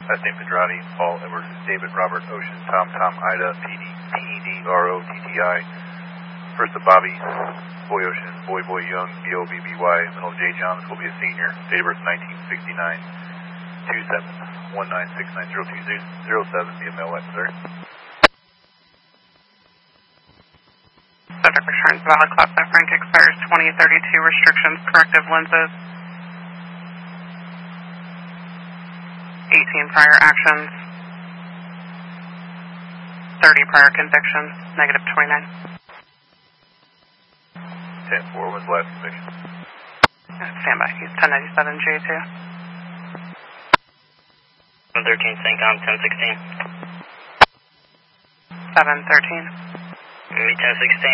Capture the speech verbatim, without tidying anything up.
Last name Pedrati, Paul Edward, David Robert Ocean, Tom Tom Ida, P D P E D R O T T I. First of Bobby, Boy Ocean, Boy Boy Young, B O B B Y, middle J John, this will be a senior, date of birth nineteen sixty-nine, two seven one nine six nine zero two zero seven, via mail wet, sir. Subject returns valid class F rank expires twenty thirty-two, restrictions, corrective lenses. eighteen prior actions. thirty prior convictions, negative twenty-nine. ten four was the last conviction. Stand by, he's ten ninety-seven J two. seven thirteen, CENTCOM, ten sixteen. seven thirteen. ten sixteen.